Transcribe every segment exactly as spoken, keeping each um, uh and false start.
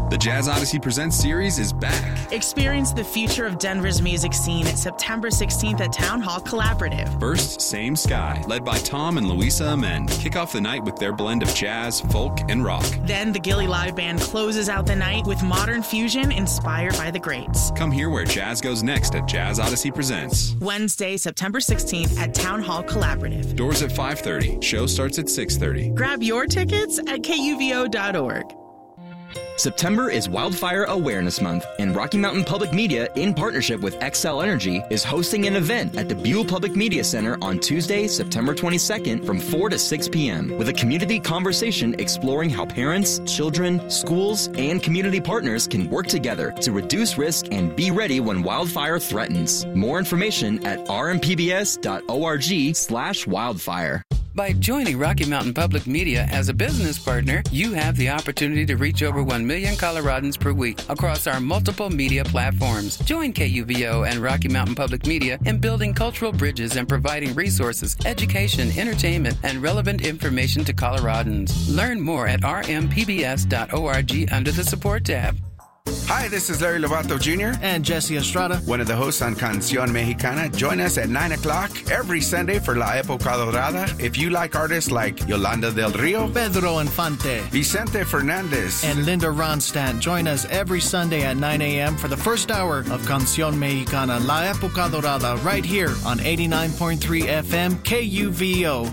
The Jazz Odyssey Presents series is back. Experience the future of Denver's music scene at September sixteenth at Town Hall Collaborative. First, Same Sky, led by Tom and Louisa Amen, kick off the night with their blend of jazz, folk, and rock. Then the Gilly Live Band closes out the night with modern fusion inspired by the greats. Come hear where jazz goes next at Jazz Odyssey Presents. Wednesday, September sixteenth at Town Hall Collaborative. Doors at five thirty. Show starts at six thirty. Grab your tickets at K U V O dot org. September is Wildfire Awareness Month, and Rocky Mountain Public Media, in partnership with Xcel Energy, is hosting an event at the Buell Public Media Center on Tuesday, September twenty-second from four to six p.m. with a community conversation exploring how parents, children, schools, and community partners can work together to reduce risk and be ready when wildfire threatens. More information at r m p b s dot org slash wildfire. By joining Rocky Mountain Public Media as a business partner, you have the opportunity to reach over one million Coloradans per week across our multiple media platforms. Join K U V O and Rocky Mountain Public Media in building cultural bridges and providing resources, education, entertainment, and relevant information to Coloradans. Learn more at r m p b s dot org under the Support tab. Hi, this is Larry Lovato Junior And Jesse Estrada, one of the hosts on Canción Mexicana. Join us at nine o'clock every Sunday for La Época Dorada. If you like artists like Yolanda del Rio, Pedro Infante, Vicente Fernandez, and Linda Ronstadt, join us every Sunday at nine a.m. for the first hour of Canción Mexicana, La Época Dorada, right here on eighty-nine point three F M K U V O.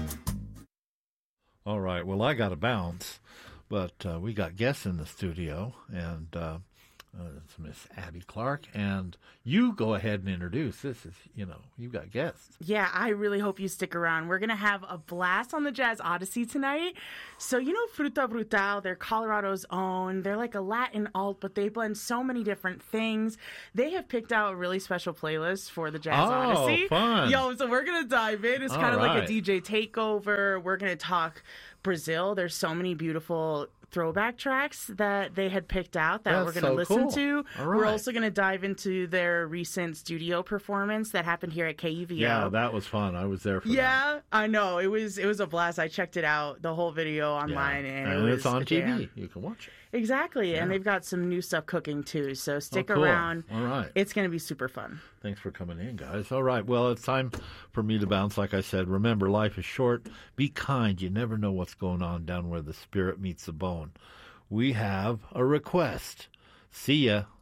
All right, well, I got to bounce, but uh, we got guests in the studio, and uh, Uh, it's Miss Abby Clark, and you go ahead and introduce. This is, you know, you've got guests. Yeah, I really hope you stick around. We're going to have a blast on the Jazz Odyssey tonight. So, you know, Fruta Brutal, they're Colorado's own. They're like a Latin alt, but they blend so many different things. They have picked out a really special playlist for the Jazz oh, Odyssey. Oh, fun. Yo, so we're going to dive in. It's kind of right. like a D J takeover. We're going to talk Brazil. There's so many beautiful throwback tracks that they had picked out that That's we're going to so listen cool. to. Right. We're also going to dive into their recent studio performance that happened here at K U V O. Yeah, that was fun. I was there for yeah, that. Yeah, I know. It was it was a blast. I checked it out, the whole video online, yeah. and, and it was it's on T V. Jam. You can watch it. Exactly, yeah. and they've got some new stuff cooking too, so stick oh, cool. around. All right. It's going to be super fun. Thanks for coming in, guys. All right, well, it's time for me to bounce. Like I said, remember, life is short. Be kind. You never know what's going on down where the spirit meets the bone. We have a request. See ya.